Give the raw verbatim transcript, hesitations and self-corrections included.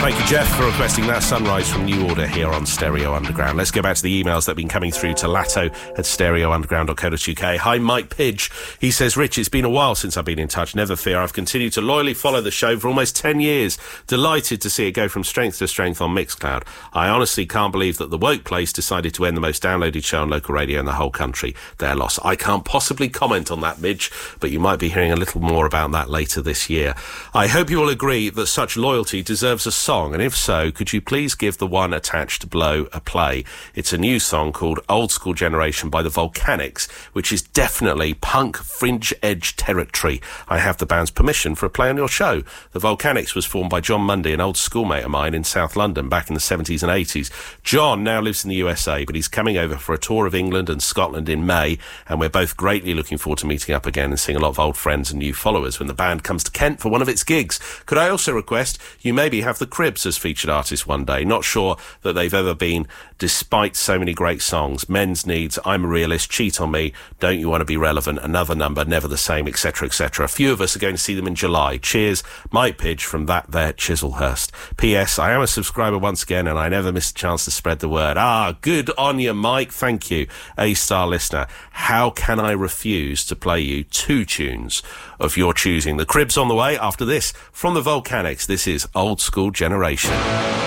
Thank you, Jeff, for requesting that. Sunrise from New Order here on Stereo Underground. Let's go back to the emails that have been coming through to latto at stereo underground dot co dot uk. Hi, Mike Pidge. He says, Rich, it's been a while since I've been in touch. Never fear. I've continued to loyally follow the show for almost ten years. Delighted to see it go from strength to strength on Mixcloud. I honestly can't believe that the woke place decided to end the most downloaded show on local radio in the whole country. Their loss. I can't possibly comment on that, Midge, but you might be hearing a little more about that later this year. I hope you will agree that such loyalty deserves a song, and if so, could you please give the one attached to Blow a play? It's a new song called Old School Generation by the Volcanics, which is definitely punk fringe edge territory. I have the band's permission for a play on your show. The Volcanics was formed by John Mundy, an old schoolmate of mine in South London back in the seventies and eighties. John now lives in the U S A, but he's coming over for a tour of England and Scotland in May, and we're both greatly looking forward to meeting up again and seeing a lot of old friends and new followers when the band comes to Kent for one of its gigs. Could I also request you maybe have the Cribs as featured artists one day? Not sure that they've ever been, despite so many great songs. Men's Needs, I'm a Realist, Cheat on Me, Don't You Want to Be Relevant, Another Number, Never the Same, et cetera, et cetera. A few of us are going to see them in July. Cheers, Mike Pidge from that there Chislehurst. P S. I am a subscriber once again, and I never miss a chance to spread the word. Ah, good on you, Mike. Thank you. A-star listener. How can I refuse to play you two tunes of your choosing? The Cribs on the way after this. From the Volcanics, this is Old School Generation.